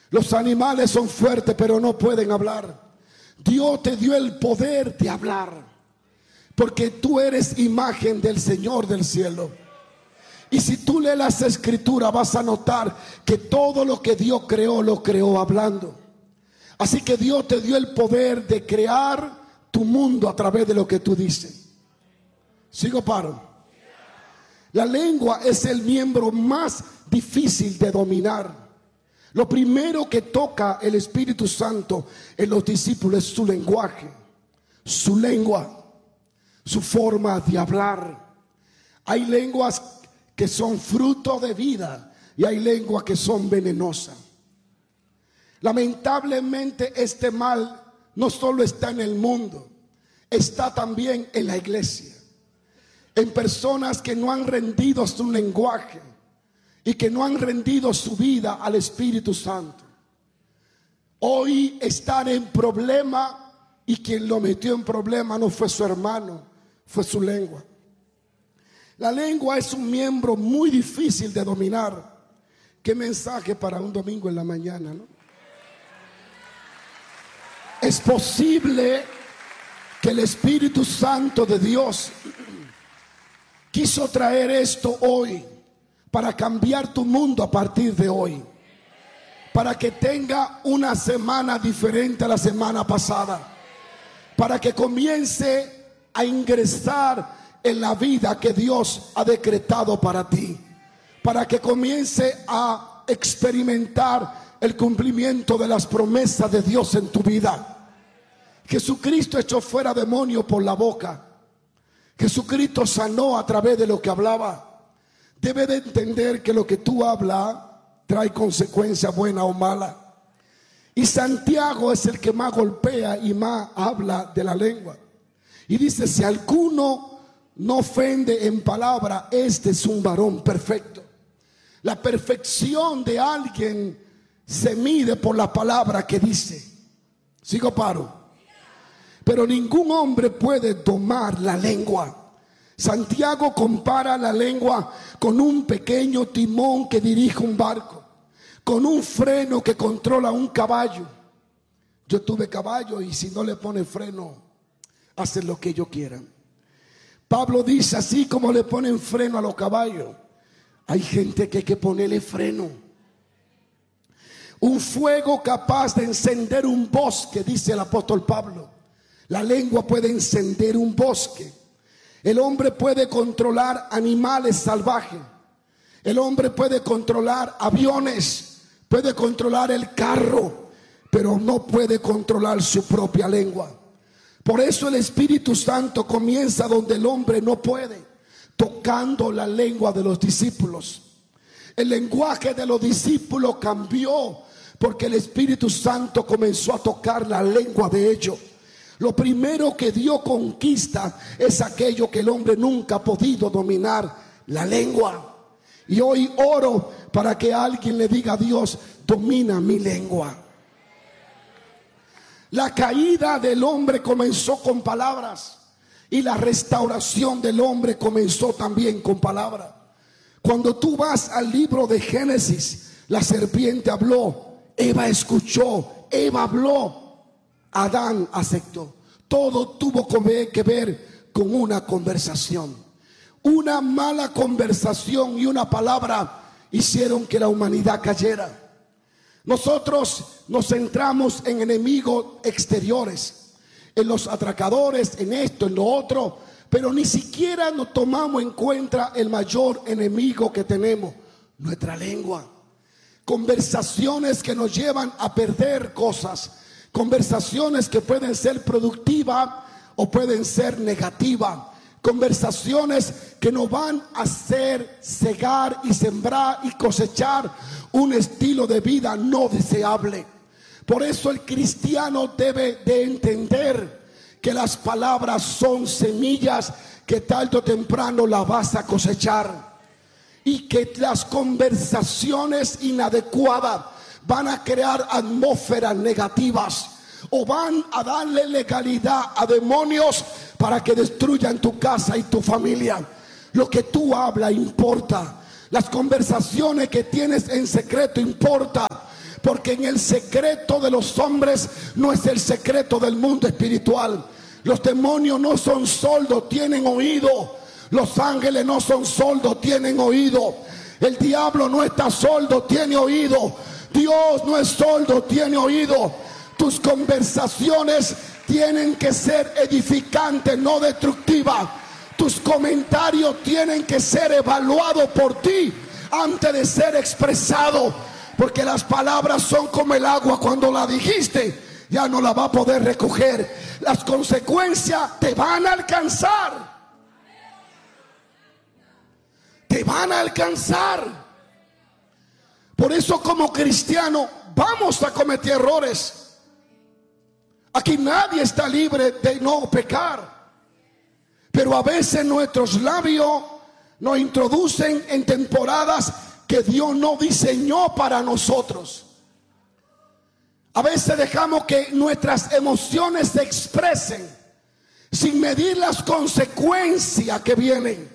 Los animales son fuertes, pero no pueden hablar. Dios te dio el poder de hablar, porque tú eres imagen del Señor del cielo. Y si tú lees las escrituras, vas a notar que todo lo que Dios creó, lo creó hablando. Así que Dios te dio el poder de crear tu mundo a través de lo que tú dices. ¿Sigo, paro? La lengua es el miembro más difícil de dominar. Lo primero que toca el Espíritu Santo en los discípulos es su lenguaje, su lengua, su forma de hablar. Hay lenguas que son fruto de vida y hay lenguas que son venenosas. Lamentablemente este mal no solo está en el mundo, está también en la iglesia, en personas que no han rendido su lenguaje y que no han rendido su vida al Espíritu Santo. Hoy están en problema, y quien lo metió en problema no fue su hermano, fue su lengua. La lengua es un miembro muy difícil de dominar. Qué mensaje para un domingo en la mañana, ¿no? Es posible que el Espíritu Santo de Dios quiso traer esto hoy para cambiar tu mundo a partir de hoy, para que tenga una semana diferente a la semana pasada, para que comience a ingresar en la vida que Dios ha decretado para ti, para que comience a experimentar el cumplimiento de las promesas de Dios en tu vida. Jesucristo echó fuera demonios por la boca. Jesucristo sanó a través de lo que hablaba. Debe de entender que lo que tú hablas trae consecuencias buenas o malas. Y Santiago es el que más golpea y más habla de la lengua. Y dice: si alguno no ofende en palabra, este es un varón perfecto. La perfección de alguien se mide por la palabra que dice. ¿Sigo, paro? Pero ningún hombre puede domar la lengua. Santiago compara la lengua con un pequeño timón que dirige un barco, con un freno que controla un caballo. Yo tuve caballo y si no le pone freno, hacen lo que ellos quieran. Pablo dice: así como le ponen freno a los caballos, hay gente que hay que ponerle freno. Un fuego capaz de encender un bosque, dice el apóstol Pablo. La lengua puede encender un bosque. El hombre puede controlar animales salvajes. El hombre puede controlar aviones, puede controlar el carro, pero no puede controlar su propia lengua. Por eso el Espíritu Santo comienza donde el hombre no puede, tocando la lengua de los discípulos. El lenguaje de los discípulos cambió porque el Espíritu Santo comenzó a tocar la lengua de ellos. Lo primero que Dios conquista es aquello que el hombre nunca ha podido dominar: la lengua. Y hoy oro para que alguien le diga a Dios: domina mi lengua. La caída del hombre comenzó con palabras y la restauración del hombre comenzó también con palabras. Cuando tú vas al libro de Génesis, la serpiente habló, Eva escuchó, Eva habló, Adán aceptó. Todo tuvo que ver con una conversación. Una mala conversación y una palabra hicieron que la humanidad cayera. Nosotros nos centramos en enemigos exteriores, en los atracadores, en esto, en lo otro, pero ni siquiera nos tomamos en cuenta el mayor enemigo que tenemos: nuestra lengua. Conversaciones que nos llevan a perder cosas. Conversaciones que pueden ser productivas o pueden ser negativas. Conversaciones que nos van a hacer cegar y sembrar y cosechar un estilo de vida no deseable. Por eso el cristiano debe de entender que las palabras son semillas que tarde o temprano las vas a cosechar. Y que las conversaciones inadecuadas van a crear atmósferas negativas o van a darle legalidad a demonios para que destruyan tu casa y tu familia. Lo que tú hablas importa. Las conversaciones que tienes en secreto importa, porque en el secreto de los hombres no es el secreto del mundo espiritual. Los demonios no son sordos, tienen oído. Los ángeles no son sordos, tienen oído. El diablo no está sordo, tiene oído. Dios no es sordo, tiene oído. Tus conversaciones tienen que ser edificantes, no destructivas. Tus comentarios tienen que ser evaluados por ti antes de ser expresados, porque las palabras son como el agua. Cuando la dijiste, ya no la va a poder recoger. Las consecuencias te van a alcanzar. Te van a alcanzar. Por eso, como cristiano, vamos a cometer errores. Aquí nadie está libre de no pecar. Pero a veces nuestros labios nos introducen en temporadas que Dios no diseñó para nosotros. A veces dejamos que nuestras emociones se expresen sin medir las consecuencias que vienen.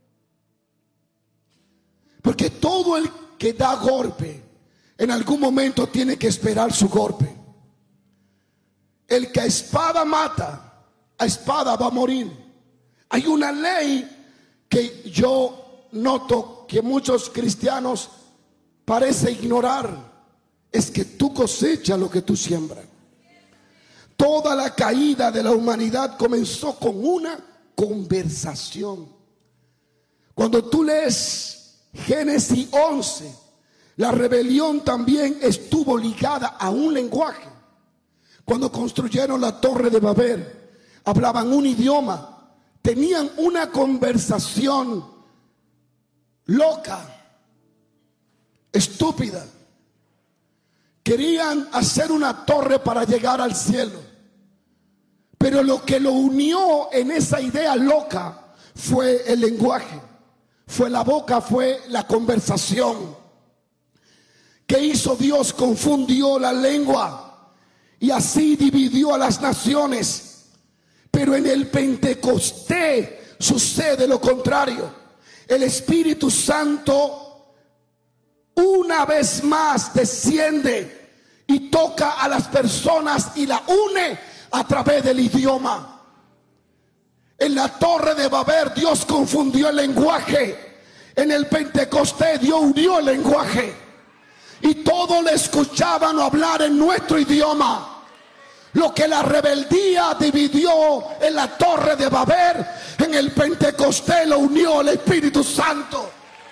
Porque todo el que da golpe en algún momento tiene que esperar su golpe. El que a espada mata, a espada va a morir. Hay una ley que yo noto que muchos cristianos parecen ignorar. Es que tú cosechas lo que tú siembras. Toda la caída de la humanidad comenzó con una conversación. Cuando tú lees Génesis 11, la rebelión también estuvo ligada a un lenguaje. Cuando construyeron la Torre de Babel, hablaban un idioma. Tenían una conversación loca, estúpida. Querían hacer una torre para llegar al cielo. Pero lo que lo unió en esa idea loca fue el lenguaje, fue la boca, fue la conversación. ¿Qué hizo Dios? Confundió la lengua y así dividió a las naciones. Pero en el Pentecostés sucede lo contrario. El Espíritu Santo una vez más desciende y toca a las personas y la une a través del idioma. En la Torre de Babel Dios confundió el lenguaje. En el Pentecostés Dios unió el lenguaje. Y todos le escuchaban hablar en nuestro idioma. Lo que la rebeldía dividió en la Torre de Babel, en el Pentecostés lo unió el Espíritu Santo.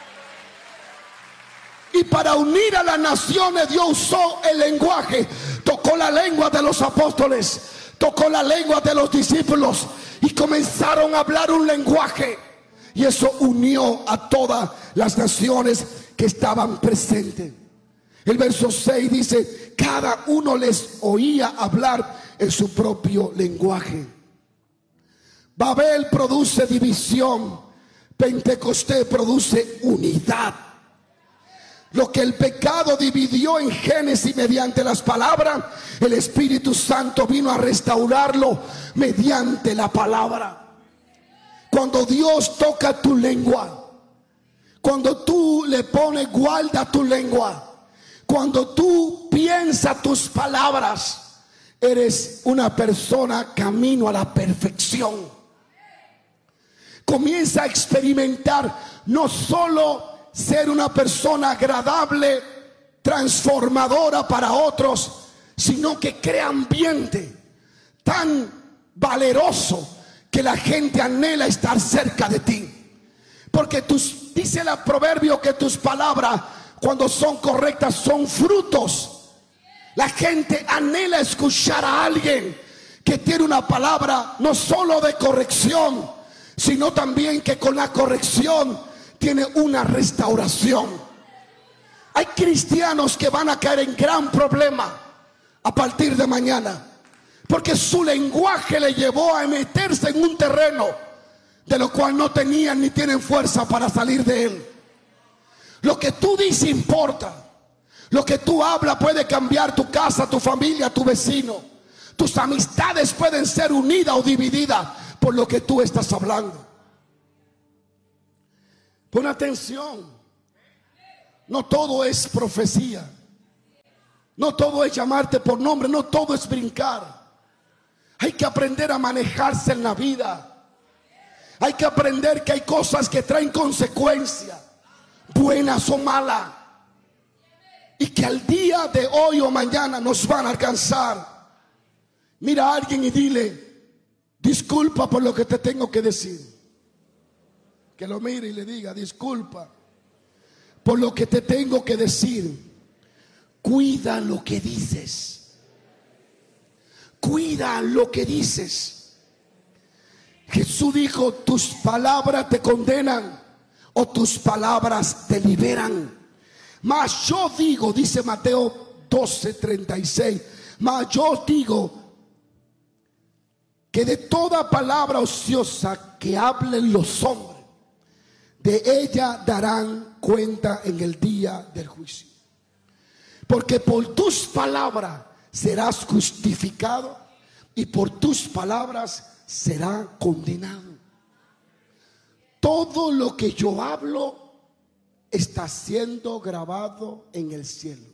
Y para unir a las naciones Dios usó el lenguaje. Tocó la lengua de los apóstoles, tocó la lengua de los discípulos y comenzaron a hablar un lenguaje. Y eso unió a todas las naciones que estaban presentes. El verso 6 dice: cada uno les oía hablar en su propio lenguaje. Babel produce división, Pentecostés produce unidad. Lo que el pecado dividió en Génesis mediante las palabras, el Espíritu Santo vino a restaurarlo mediante la palabra. Cuando Dios toca tu lengua, cuando tú le pones guarda tu lengua, cuando tú piensas tus palabras, eres una persona camino a la perfección. Comienza a experimentar no solo ser una persona agradable, transformadora para otros, sino que crea ambiente tan valeroso que la gente anhela estar cerca de ti. Porque dice el proverbio que tus palabras, cuando son correctas, son frutos. La gente anhela escuchar a alguien que tiene una palabra no solo de corrección, sino también que con la corrección tiene una restauración. Hay cristianos que van a caer en gran problema a partir de mañana, porque su lenguaje le llevó a meterse en un terreno de lo cual no tenían ni tienen fuerza para salir de él. Lo que tú dices importa. Lo que tú hablas puede cambiar tu casa, tu familia, tu vecino. Tus amistades pueden ser unidas o divididas por lo que tú estás hablando. Pon atención. No todo es profecía. No todo es llamarte por nombre, no todo es brincar. Hay que aprender a manejarse en la vida. Hay que aprender que hay cosas que traen consecuencias, buenas o malas, y que al día de hoy o mañana nos van a alcanzar. Mira a alguien y dile: disculpa por lo que te tengo que decir. Que lo mire y le diga: disculpa por lo que te tengo que decir. Cuida lo que dices. Cuida lo que dices. Jesús dijo: tus palabras te condenan o tus palabras te liberan. Mas yo digo, dice Mateo 12:36, mas yo digo que de toda palabra ociosa que hablen los hombres, de ella darán cuenta en el día del juicio. Porque por tus palabras serás justificado y por tus palabras serás condenado. Todo lo que yo hablo está siendo grabado en el cielo.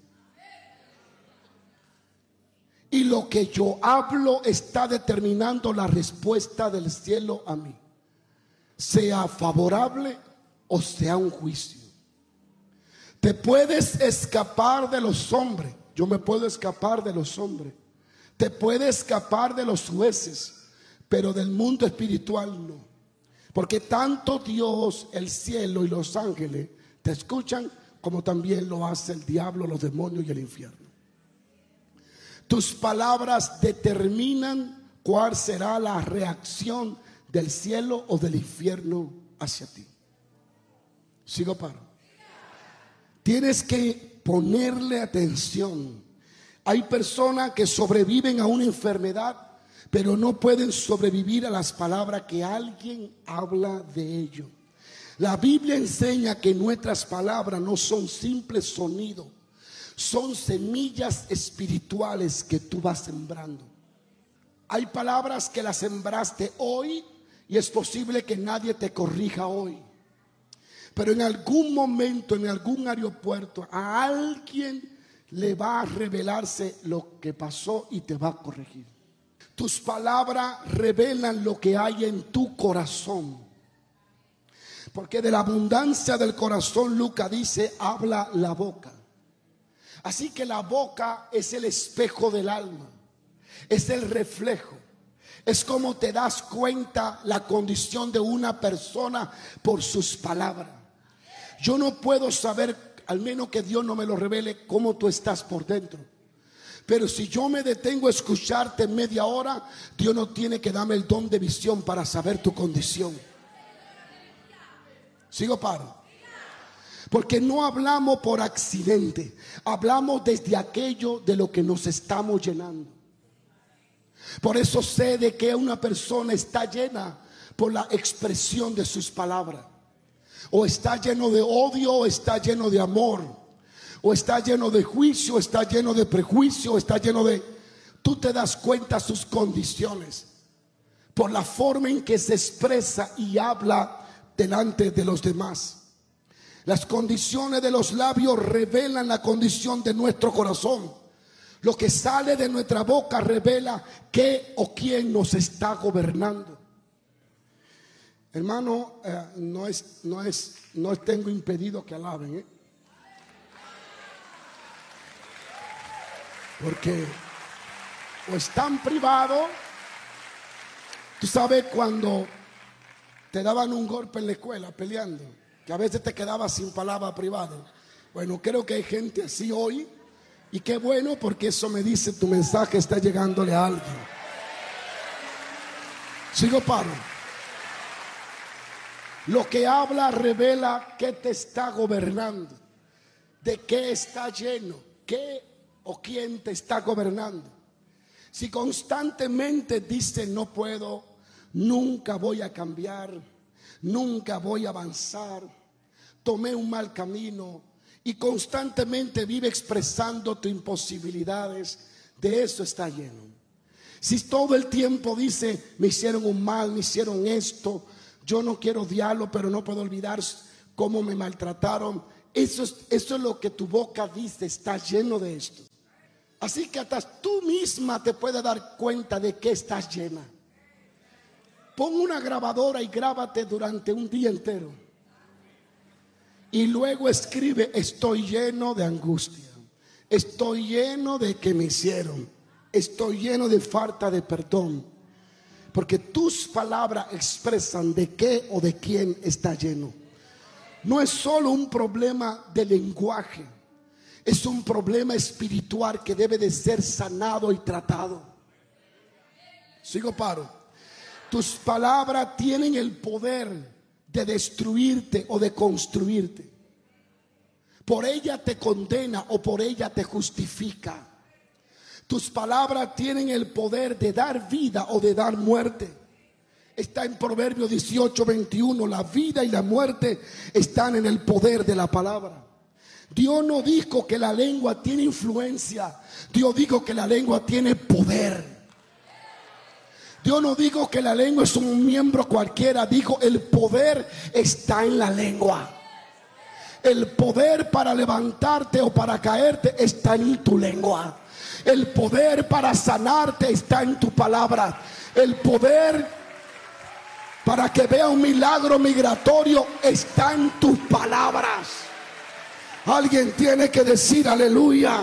Y lo que yo hablo está determinando la respuesta del cielo a mí, sea favorable o sea un juicio. Te puedes escapar de los hombres. Yo me puedo escapar de los hombres. Te puedes escapar de los jueces, pero del mundo espiritual no. Porque tanto Dios, el cielo y los ángeles te escuchan, como también lo hace el diablo, los demonios y el infierno. Tus palabras determinan cuál será la reacción del cielo o del infierno hacia ti. Sigo paro. Tienes que ponerle atención. Hay personas que sobreviven a una enfermedad, pero no pueden sobrevivir a las palabras que alguien habla de ellos. La Biblia enseña que nuestras palabras no son simples sonidos, son semillas espirituales que tú vas sembrando. Hay palabras que las sembraste hoy y es posible que nadie te corrija hoy. Pero en algún momento, en algún aeropuerto, a alguien le va a revelarse lo que pasó y te va a corregir. Tus palabras revelan lo que hay en tu corazón. Porque de la abundancia del corazón, Lucas dice, habla la boca. Así que la boca es el espejo del alma, es el reflejo. Es como te das cuenta la condición de una persona por sus palabras. Yo no puedo saber, al menos que Dios no me lo revele, cómo tú estás por dentro. Pero si yo me detengo a escucharte media hora, Dios no tiene que darme el don de visión para saber tu condición. Sigo paro. Porque no hablamos por accidente, hablamos desde aquello de lo que nos estamos llenando. Por eso sé de que una persona está llena por la expresión de sus palabras. O está lleno de odio, o está lleno de amor, o está lleno de juicio, o está lleno de prejuicio, o está lleno de... Tú te das cuenta sus condiciones por la forma en que se expresa y habla delante de los demás. Las condiciones de los labios revelan la condición de nuestro corazón. Lo que sale de nuestra boca revela qué o quién nos está gobernando. Hermano, no tengo impedido que alaben, porque o están privados. Tú sabes cuando te daban un golpe en la escuela peleando, que a veces te quedabas sin palabra privado. Bueno, creo que hay gente así hoy, y qué bueno, porque eso me dice tu mensaje está llegándole a alguien. Sigo paro. Lo que habla revela qué te está gobernando, de qué está lleno, qué o quién te está gobernando. Si constantemente dices no puedo, nunca voy a cambiar, nunca voy a avanzar, tomé un mal camino, y constantemente vive expresando tus imposibilidades, de eso está lleno. Si todo el tiempo dice me hicieron un mal, me hicieron esto, yo no quiero odiarlo, pero no puedo olvidar cómo me maltrataron. Eso es lo que tu boca dice, está lleno de esto. Así que hasta tú misma te puedes dar cuenta de que estás llena. Pon una grabadora y grábate durante un día entero. Y luego escribe: estoy lleno de angustia, estoy lleno de que me hicieron, estoy lleno de falta de perdón. Porque tus palabras expresan de qué o de quién está lleno. No es solo un problema de lenguaje, es un problema espiritual que debe de ser sanado y tratado. Sigo, paro. Tus palabras tienen el poder de destruirte o de construirte. Por ella te condena o por ella te justifica. Tus palabras tienen el poder de dar vida o de dar muerte. Está en Proverbios 18:21. La vida y la muerte están en el poder de la palabra. Dios no dijo que la lengua tiene influencia. Dios dijo que la lengua tiene poder. Dios no dijo que la lengua es un miembro cualquiera. Dijo: el poder está en la lengua. El poder para levantarte o para caerte está en tu lengua. El poder para sanarte está en tu palabra. El poder para que vea un milagro migratorio está en tus palabras. Alguien tiene que decir aleluya.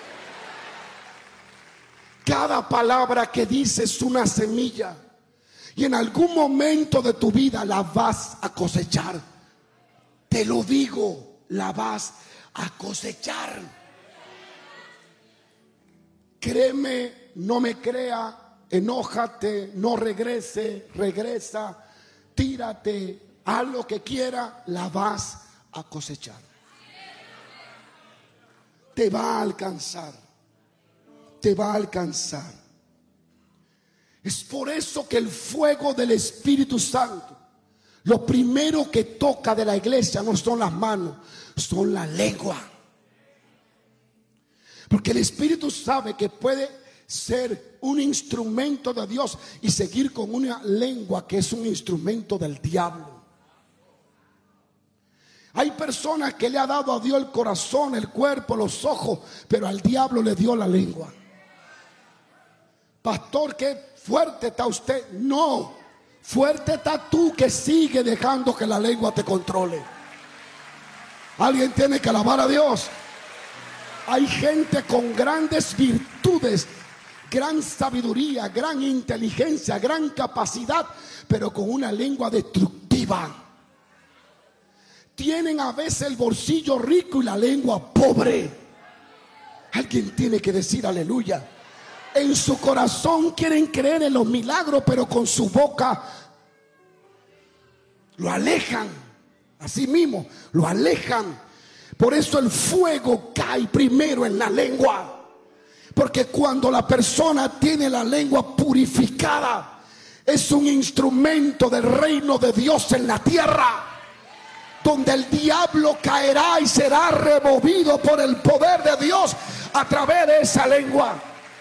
Cada palabra que dices es una semilla, y en algún momento de tu vida la vas a cosechar. Te lo digo, la vas a cosechar. Créeme, no me crea, enójate, no regresa, tírate, haz lo que quiera, la vas a cosechar. Te va a alcanzar. Te va a alcanzar. Es por eso que el fuego del Espíritu Santo, lo primero que toca de la iglesia no son las manos, son la lengua. Porque el Espíritu sabe que puede ser un instrumento de Dios y seguir con una lengua que es un instrumento del diablo. Hay personas que le ha dado a Dios el corazón, el cuerpo, los ojos, pero al diablo le dio la lengua. Pastor, qué fuerte está usted. No, fuerte está tú que sigue dejando que la lengua te controle. Alguien tiene que alabar a Dios. Hay gente con grandes virtudes, gran sabiduría, gran inteligencia, gran capacidad, pero con una lengua destructiva. Tienen a veces el bolsillo rico y la lengua pobre. Alguien tiene que decir aleluya. En su corazón quieren creer en los milagros, pero con su boca lo alejan. Así mismo, lo alejan. Por eso el fuego cae primero en la lengua. Porque cuando la persona tiene la lengua purificada, es un instrumento del reino de Dios en la tierra, donde el diablo caerá y será removido por el poder de Dios a través de esa lengua.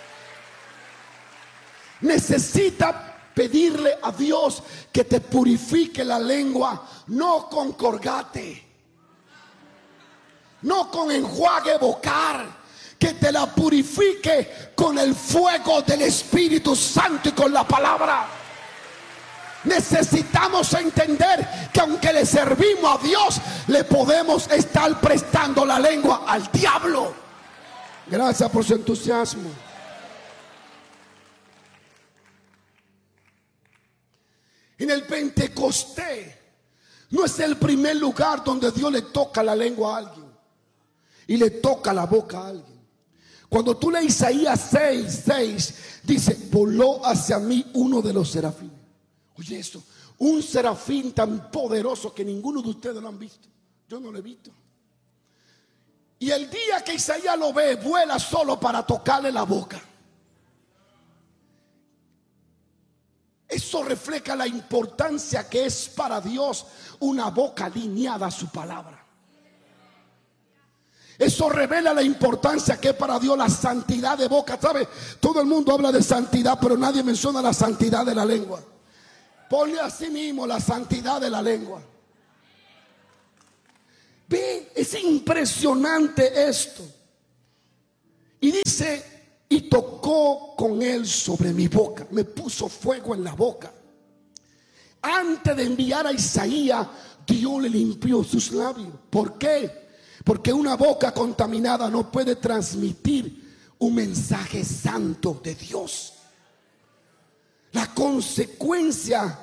Necesita pedirle a Dios que te purifique la lengua, no con colgate, no con enjuague bucal, que te la purifique con el fuego del Espíritu Santo y con la palabra. Necesitamos entender que aunque le servimos a Dios, le podemos estar prestando la lengua al diablo. Gracias por su entusiasmo. En el Pentecostés no es el primer lugar donde Dios le toca la lengua a alguien y le toca la boca a alguien. Cuando tú lees Isaías 6:6, dice: voló hacia mí uno de los serafines. Oye esto, un serafín tan poderoso que ninguno de ustedes lo han visto. Yo no lo he visto. Y el día que Isaías lo ve, vuela solo para tocarle la boca. Eso refleja la importancia que es para Dios una boca alineada a su palabra. Eso revela la importancia que es para Dios la santidad de boca. ¿Sabe? Todo el mundo habla de santidad, pero nadie menciona la santidad de la lengua. Ponle así mismo la santidad de la lengua. Ve, es impresionante esto. Y dice tocó con él sobre mi boca, me puso fuego en la boca. Antes de enviar a Isaías, Dios le limpió sus labios. ¿Por qué? Porque una boca contaminada no puede transmitir un mensaje santo de Dios. La consecuencia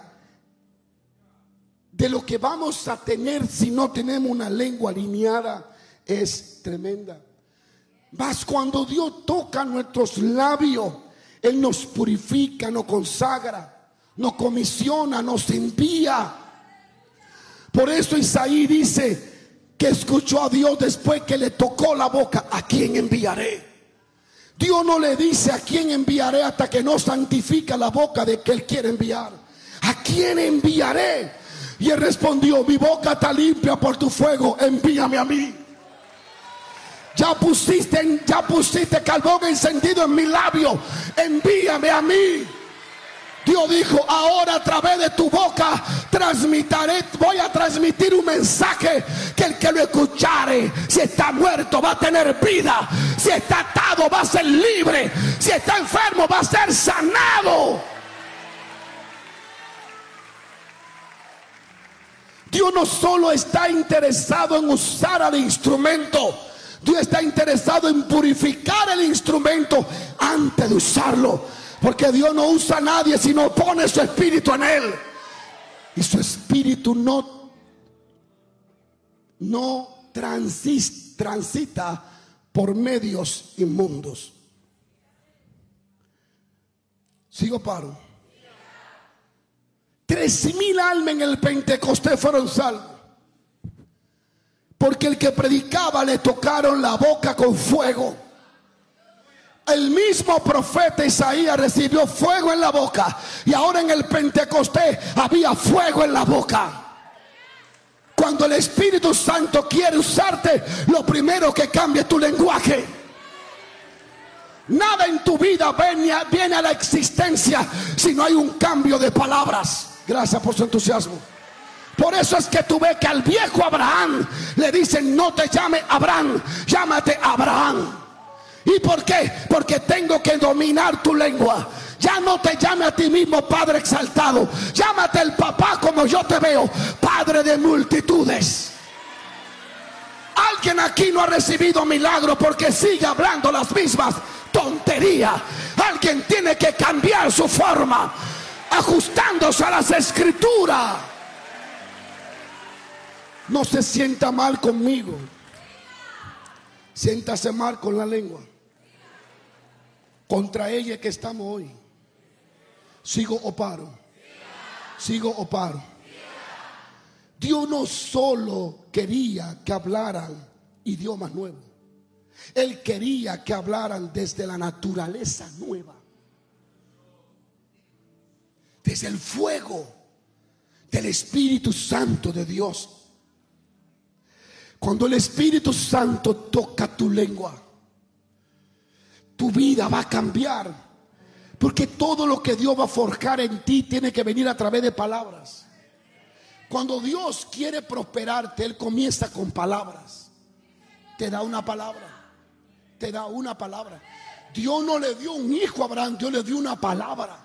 de lo que vamos a tener si no tenemos una lengua alineada es tremenda. Mas cuando Dios toca nuestros labios, Él nos purifica, nos consagra, nos comisiona, nos envía. Por eso Isaías dice que escuchó a Dios después que le tocó la boca: ¿a quién enviaré? Dios no le dice a quién enviaré hasta que no santifica la boca de que Él quiere enviar. ¿A quién enviaré? Y Él respondió: mi boca está limpia por tu fuego, envíame a mí. Ya pusiste carbón encendido en mi labio, envíame a mí. Dios dijo: ahora a través de tu boca voy a transmitir un mensaje que el que lo escuchare, si está muerto va a tener vida, si está atado va a ser libre, si está enfermo va a ser sanado. Dios no solo está interesado en usar al instrumento, Dios está interesado en purificar el instrumento antes de usarlo. Porque Dios no usa a nadie si no pone su espíritu en él. Y su espíritu no transita por medios inmundos. Sigo, paro. 3,000 almas en el Pentecostés fueron salvos. Porque el que predicaba le tocaron la boca con fuego. El mismo profeta Isaías recibió fuego en la boca. Y ahora en el Pentecostés había fuego en la boca. Cuando el Espíritu Santo quiere usarte, lo primero que cambia es tu lenguaje. Nada en tu vida viene a la existencia si no hay un cambio de palabras. Gracias por su entusiasmo. Por eso es que tú ves que al viejo Abraham le dicen: no te llames Abraham, llámate Abraham. ¿Y por qué? Porque tengo que dominar tu lengua. Ya no te llame a ti mismo Padre exaltado, llámate el papá como yo te veo, Padre de multitudes. Alguien aquí no ha recibido milagro porque sigue hablando las mismas tonterías. Alguien tiene que cambiar su forma, ajustándose a las escrituras. No se sienta mal conmigo, siéntase mal con la lengua. Contra ella es que estamos hoy. ¿Sigo o paro? ¿Sigo o paro? Dios no solo quería que hablaran idiomas nuevos, Él quería que hablaran desde la naturaleza nueva, desde el fuego del Espíritu Santo de Dios. Cuando el Espíritu Santo toca tu lengua, tu vida va a cambiar. Porque todo lo que Dios va a forjar en ti tiene que venir a través de palabras. Cuando Dios quiere prosperarte, Él comienza con palabras. Te da una palabra. Te da una palabra. Dios no le dio un hijo a Abraham, Dios le dio una palabra.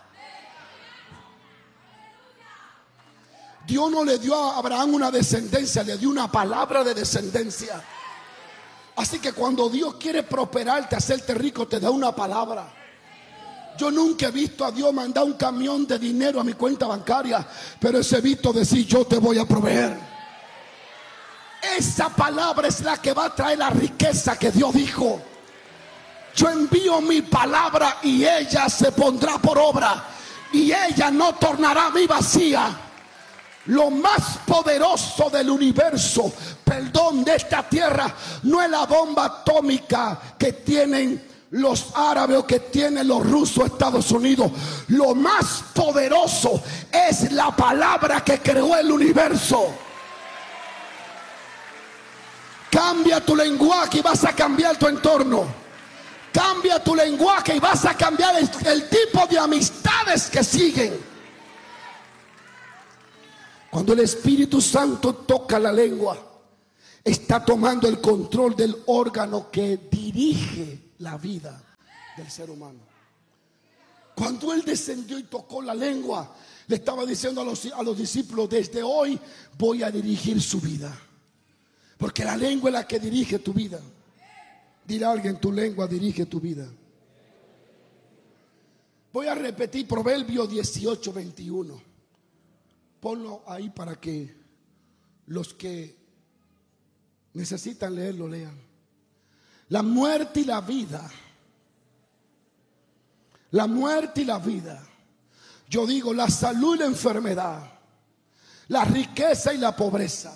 Dios no le dio a Abraham una descendencia, le dio una palabra de descendencia. Así que cuando Dios quiere prosperarte, hacerte rico, te da una palabra. Yo nunca he visto a Dios mandar un camión de dinero a mi cuenta bancaria, pero he visto decir: yo te voy a proveer. Esa palabra es la que va a traer la riqueza que Dios dijo: yo envío mi palabra y ella se pondrá por obra, y ella no tornará a mí vacía. Lo más poderoso del universo, de esta tierra, no es la bomba atómica que tienen los árabes o que tienen los rusos, Estados Unidos. Lo más poderoso es la palabra que creó el universo. Cambia tu lenguaje y vas a cambiar tu entorno. Cambia tu lenguaje y vas a cambiar el tipo de amistades que siguen. Cuando el Espíritu Santo toca la lengua, está tomando el control del órgano que dirige la vida del ser humano. Cuando Él descendió y tocó la lengua, le estaba diciendo a los discípulos: desde hoy voy a dirigir su vida. Porque la lengua es la que dirige tu vida. Dile a alguien: tu lengua dirige tu vida. Voy a repetir Proverbios 18:21. Ponlo ahí para que los que necesitan leerlo lean. La muerte y la vida. La muerte y la vida. Yo digo, la salud y la enfermedad, la riqueza y la pobreza,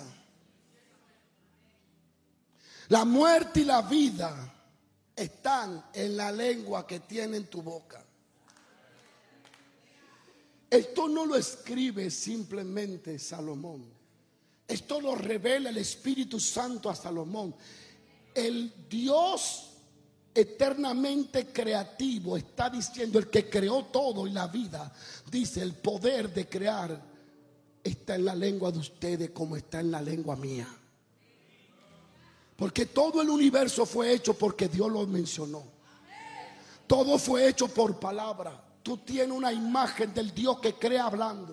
la muerte y la vida están en la lengua que tiene en tu boca. Esto no lo escribe simplemente Salomón. Esto lo revela el Espíritu Santo a Salomón. El Dios eternamente creativo está diciendo: el que creó todo y la vida, dice, el poder de crear está en la lengua de ustedes como está en la lengua mía. Porque todo el universo fue hecho porque Dios lo mencionó. Todo fue hecho por palabra. Tú tienes una imagen del Dios que crea hablando.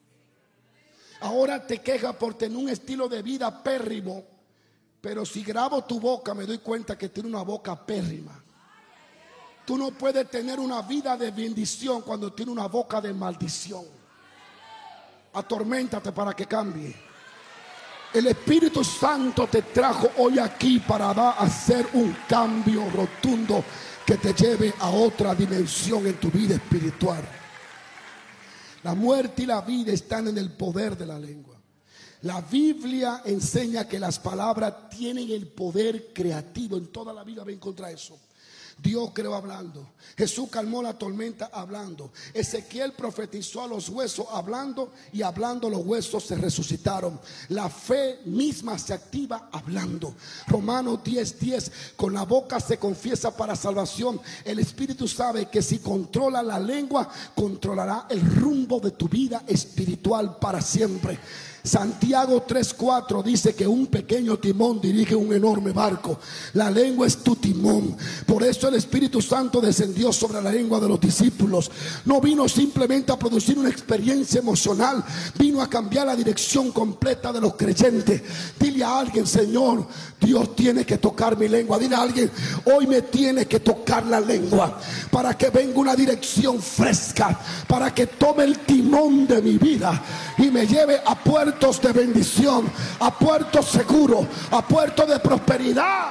Ahora te quejas por tener un estilo de vida pérrimo, pero si grabo tu boca me doy cuenta que tiene una boca pérrima. Tú no puedes tener una vida de bendición cuando tiene una boca de maldición. Atorméntate para que cambie. El Espíritu Santo te trajo hoy aquí para hacer un cambio rotundo que te lleve a otra dimensión en tu vida espiritual. La muerte y la vida están en el poder de la lengua. La Biblia enseña que las palabras tienen el poder creativo. En toda la Biblia ven contra eso. Dios creó hablando. Jesús calmó la tormenta hablando. Ezequiel profetizó a los huesos hablando, y hablando los huesos se resucitaron. La fe misma se activa hablando. Romanos 10:10, con la boca se confiesa para salvación. El Espíritu sabe que si controla la lengua, controlará el rumbo de tu vida espiritual para siempre. Santiago 3:4 dice que un pequeño timón dirige un enorme barco. La lengua es tu timón. Por eso el Espíritu Santo descendió sobre la lengua de los discípulos. No vino simplemente a producir una experiencia emocional, vino a cambiar la dirección completa de los creyentes. Dile a alguien: Señor, Dios tiene que tocar mi lengua. Dile a alguien: hoy me tiene que tocar la lengua para que venga una dirección fresca, para que tome el timón de mi vida y me lleve a puertos de bendición, a puertos seguros, a puertos de prosperidad.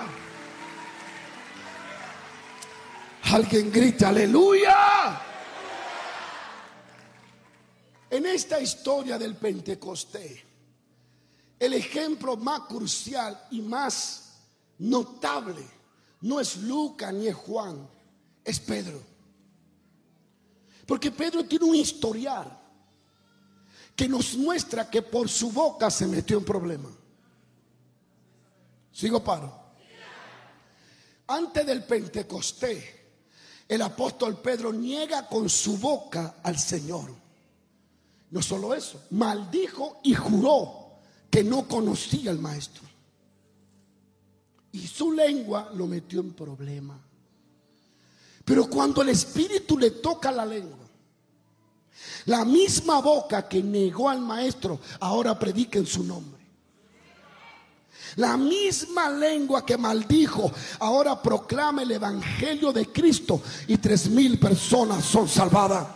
Alguien grita aleluya. En esta historia del Pentecostés, el ejemplo más crucial y más notable no es Lucas ni es Juan, es Pedro. Porque Pedro tiene un historial que nos muestra que por su boca se metió en problema. ¿Sigo paro? Antes del Pentecostés, el apóstol Pedro niega con su boca al Señor. No solo eso, maldijo y juró que no conocía al Maestro. Y su lengua lo metió en problema. Pero cuando el Espíritu le toca la lengua, la misma boca que negó al Maestro ahora predica en su nombre. La misma lengua que maldijo ahora proclama el evangelio de Cristo, y 3,000 personas son salvadas.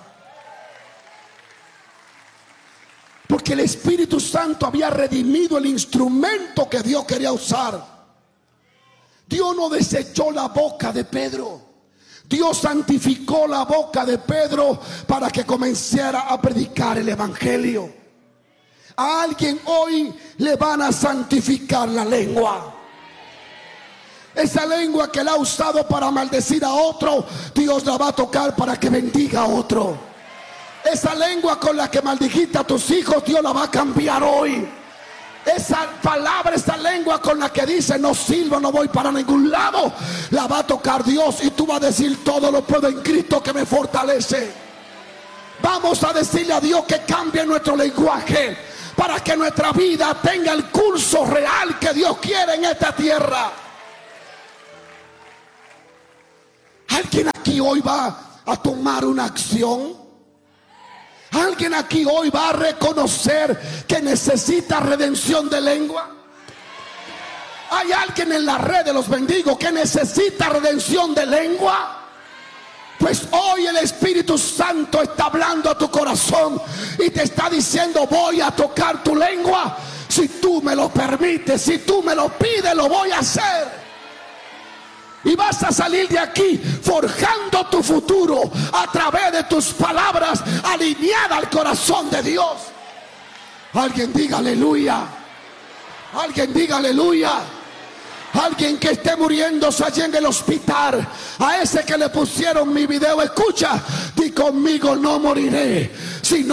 Porque el Espíritu Santo había redimido el instrumento que Dios quería usar. Dios no desechó la boca de Pedro. Dios santificó la boca de Pedro para que comenzara a predicar el evangelio. A alguien hoy le van a santificar la lengua. Esa lengua que la ha usado para maldecir a otro, Dios la va a tocar para que bendiga a otro. Esa lengua con la que maldijiste a tus hijos, Dios la va a cambiar hoy. Esa palabra, esa lengua con la que dice no sirvo, no voy para ningún lado, la va a tocar Dios, y tú vas a decir: todo lo puedo en Cristo que me fortalece. Vamos a decirle a Dios que cambie nuestro lenguaje para que nuestra vida tenga el curso real que Dios quiere en esta tierra. Alguien aquí hoy va a tomar una acción. ¿Alguien aquí hoy va a reconocer que necesita redención de lengua? ¿Hay alguien en la red de los bendigos que necesita redención de lengua? Pues hoy el Espíritu Santo está hablando a tu corazón y te está diciendo: voy a tocar tu lengua. Si tú me lo permites, si tú me lo pides, lo voy a hacer. Y vas a salir de aquí forjando tu futuro a través de tus palabras alineadas al corazón de Dios. Alguien diga aleluya. Alguien diga aleluya. Alguien que esté muriéndose allí en el hospital, a ese que le pusieron mi video, escucha, di conmigo: no moriré, sino